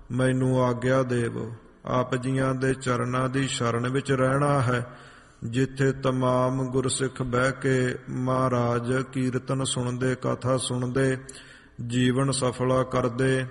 ਮੈਨੂੰ ਆਗਿਆ ਦੇਵੋ। ਆਪ ਜੀਆਂ ਦੇ ਚਰਨਾਂ ਦੀ ਸ਼ਰਨ ਵਿੱਚ ਰਹਿਣਾ ਹੈ, ਜਿੱਥੇ ਤਮਾਮ ਗੁਰਸਿੱਖ ਬਹਿ ਕੇ ਮਹਾਰਾਜ ਕੀਰਤਨ ਸੁਣਦੇ, ਕਥਾ ਸੁਣਦੇ, ਜੀਵਨ ਸਫਲਾ ਕਰਦੇ।